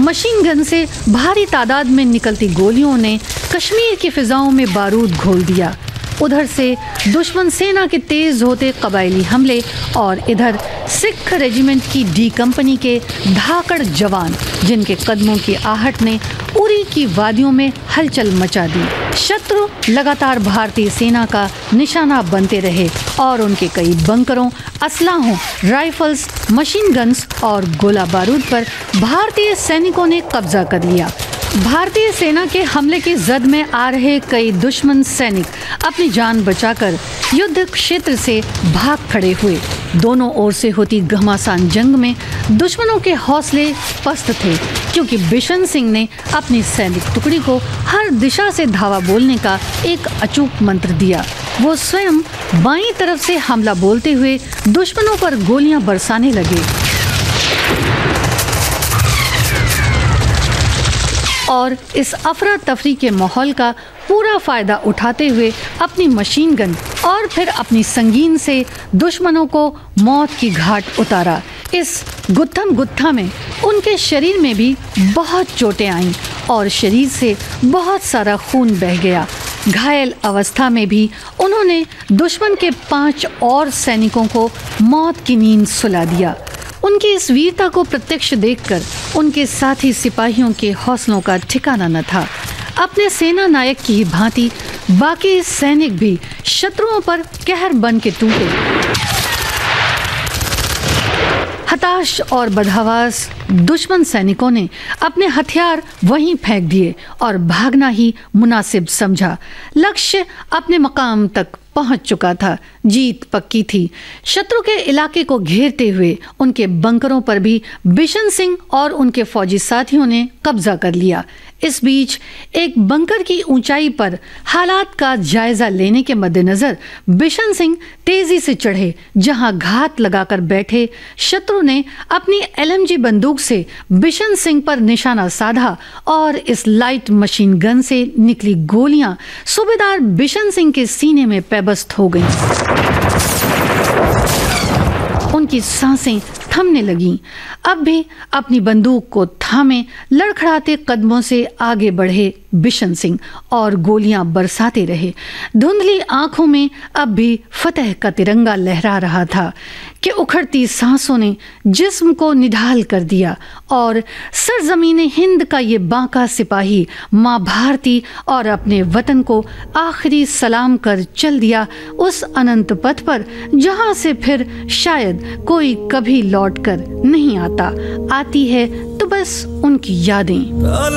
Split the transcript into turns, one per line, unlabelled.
Machine gun से भारी तादाद में निकलती गोलियों ने कश्मीर की फिजाओं में बारूद घोल दिया। उधर से दुश्मन सेना के तेज होते कबायली हमले और इधर सिख रेजिमेंट की डी कंपनी के धाकड़ जवान, जिनके कदमों की आहट ने उरी की वादियों में हलचल मचा दी। शत्रु लगातार भारतीय सेना का निशाना बनते रहे और उनके कई बंकरों, असलाहों, राइफल्स, मशीन गन्स और गोला बारूद पर भारतीय सैनिकों ने कब्जा कर लिया। भारतीय सेना के हमले की जद में आ रहे कई दुश्मन सैनिक अपनी जान बचाकर युद्ध क्षेत्र से भाग खड़े हुए। दोनों ओर से होती घमासान जंग में दुश्मनों के हौसले पस्त थे, क्योंकि बिशन सिंह ने अपनी सैनिक टुकड़ी को हर दिशा से धावा बोलने का एक अचूक मंत्र दिया। वो स्वयं बाईं तरफ से हमला बोलते हुए दुश्मनों पर गोलियां बरसाने लगे और इस अफरा तफरी के माहौल का पूरा फायदा उठाते हुए अपनी मशीन गन और फिर अपनी संगीन से दुश्मनों को मौत की घाट उतारा। इस गुत्थम गुत्था में उनके शरीर में भी बहुत चोटें आईं और शरीर से बहुत सारा खून बह गया। घायल अवस्था में भी उन्होंने दुश्मन के 5 और सैनिकों को मौत की नींद सुला दिया। उनकी इस वीरता को प्रत्यक्ष देखकर उनके साथी सिपाहियों के हौसलों का ठिकाना न था। अपने सेना नायक की ही भांति बाकी सैनिक भी शत्रुओं पर कहर बन के टूटे। हताश और बदहवास दुश्मन सैनिकों ने अपने हथियार वहीं फेंक दिए और भागना ही मुनासिब समझा। लक्ष्य अपने मकाम तक पहुंच चुका था, जीत पक्की थी। शत्रु के इलाके को घेरते हुए उनके बंकरों पर भी बिशन सिंह और उनके फौजी साथियों ने कब्जा कर लिया। इस बीच एक बंकर की ऊंचाई पर हालात का जायजा लेने के मद्देनजर बिशन सिंह तेजी से चढ़े, जहां घात लगाकर बैठे शत्रु ने अपनी LMG बंदूक से बिशन सिंह पर निशाना साधा और इस लाइट मशीन गन से निकली गोलियां सूबेदार बिशन सिंह के सीने में पैबस्त हो गईं। उनकी सांसें थमने लगीं। अब भी अपनी बंदूक को थामे लड़खड़ाते कदमों से आगे बढ़े बिशन सिंह और गोलियां बरसाते रहे। धुंधली आंखों में अब भी फतेह का तिरंगा लहरा रहा था कि उखड़ती सांसों ने जिस्म को निढाल कर दिया और सरजमीन हिंद का ये बांका सिपाही माँ भारती और अपने वतन को आखिरी सलाम कर चल दिया उस अनंत पथ पर, जहां से फिर शायद कोई कभी लौट कर नहीं आता। आती है तो बस उनकी यादें।